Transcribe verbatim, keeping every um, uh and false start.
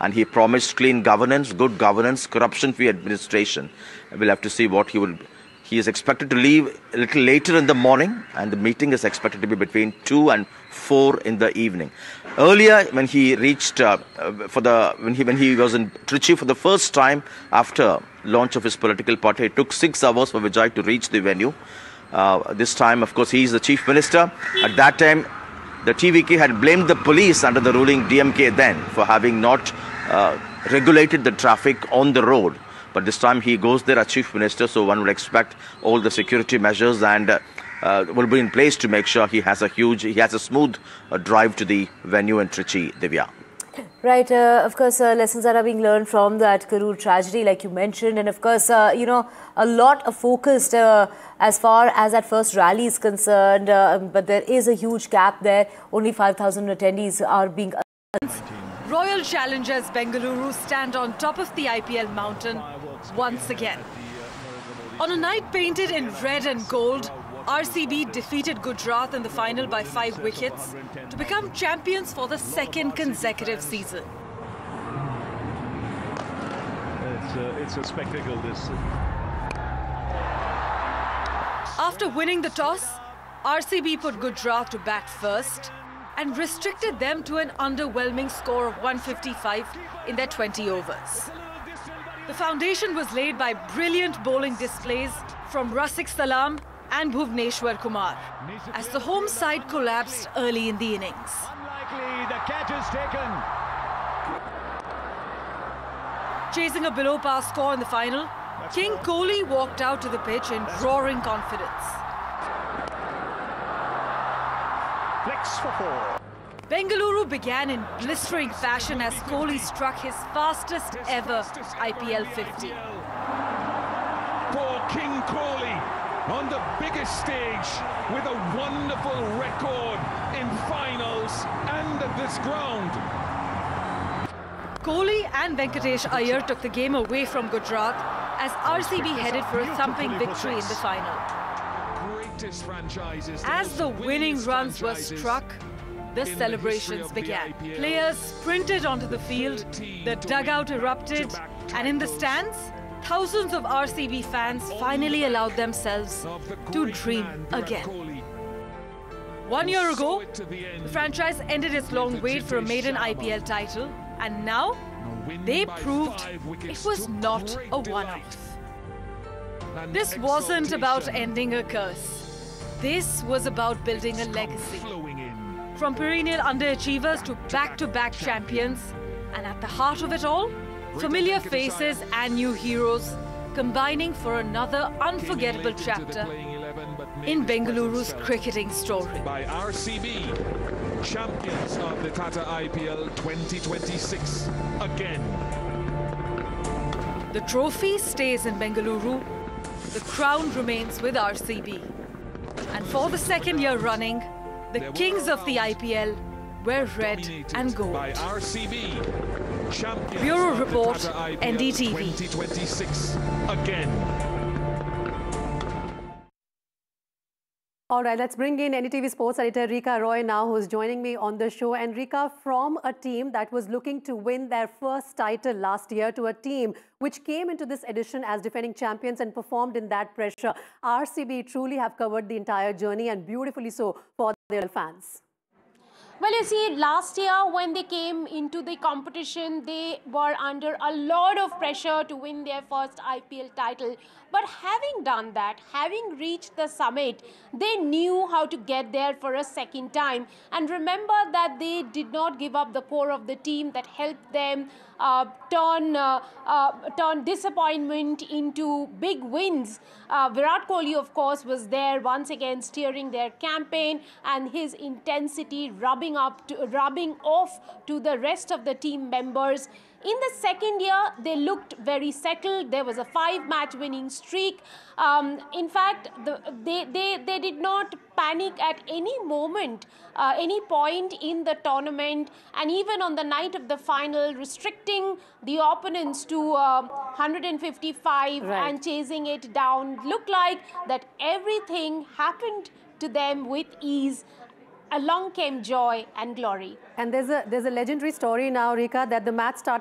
and he promised clean governance, good governance, corruption-free administration. We'll have to see what he will. He is expected to leave a little later in the morning, and the meeting is expected to be between two and four in the evening. Earlier, when he reached uh, for the when he when he was in Trichy for the first time after launch of his political party, it took six hours for Vijay to reach the venue. Uh, this time, of course, he is the chief minister. At that time, the T V K had blamed the police under the ruling D M K then for having not uh, regulated the traffic on the road. But this time he goes there as chief minister, so one would expect all the security measures and uh, uh, will be in place to make sure he has a huge, he has a smooth uh, drive to the venue in Trichy, Divya. Right, uh, of course, uh, lessons that are being learned from that Karur tragedy, like you mentioned, and of course, uh, you know, a lot of focused uh, as far as that first rally is concerned, uh, but there is a huge gap there. Only five thousand attendees are being. Royal Challengers Bengaluru stand on top of the I P L mountain once again. On a night painted in red and gold, R C B defeated Gujarat in the final by five wickets to become champions for the second consecutive season. It's a, it's a spectacle, this. After winning the toss, R C B put Gujarat to bat first and restricted them to an underwhelming score of one fifty-five in their twenty overs. The foundation was laid by brilliant bowling displays from Rasikh Salam and Bhuvneshwar Kumar as the home side collapsed early in the innings. Unlikely, the catch is taken. Chasing a below par score in the final, King Kohli walked out to the pitch in roaring confidence. Flicks for four. Bengaluru began in blistering fashion as Kohli struck his fastest ever I P L fifty. For King Kohli on the biggest stage with a wonderful record in finals and at this ground. Kohli and Venkatesh Iyer took the game away from Gujarat as R C B headed for a thumping victory in the final. As the winning runs were struck, the celebrations began. Players sprinted onto the field, the dugout erupted, and in the stands, thousands of R C B fans finally allowed themselves to dream again. One year ago, the franchise ended its long wait for a maiden I P L title, and now they proved it was not a one-off. This wasn't about ending a curse. This was about building a legacy. From perennial underachievers to back-to-back champions, and at the heart of it all, familiar faces and new heroes combining for another unforgettable chapter in Bengaluru's cricketing story. By R C B, champions of the Tata I P L twenty twenty-six again. The trophy stays in Bengaluru. The crown remains with R C B. And for the second year running, the kings of the I P L were red and gold. By R C B, champions Bureau of the Report, Tata I P L N D T V. twenty twenty-six again. All right, let's bring in N D T V sports editor Rika Roy now, who's joining me on the show. And Rika, from a team that was looking to win their first title last year to a team which came into this edition as defending champions and performed in that pressure, R C B truly have covered the entire journey, and beautifully so for their fans. Well, you see, last year when they came into the competition, they were under a lot of pressure to win their first I P L title. But having done that, having reached the summit, they knew how to get there for a second time. And remember that they did not give up the core of the team that helped them uh, turn, uh, uh, turn disappointment into big wins. Uh, Virat Kohli, of course, was there once again steering their campaign, and his intensity rubbing up to, rubbing off to the rest of the team members. In the second year, they looked very settled. There was a five-match winning streak. Um, in fact, the, they, they, they did not panic at any moment, uh, any point in the tournament. And even on the night of the final, restricting the opponents to uh, one fifty-five right. and chasing it down. Looked like that everything happened to them with ease. Along came joy and glory. And there's a, there's a legendary story now, Rika, that the match started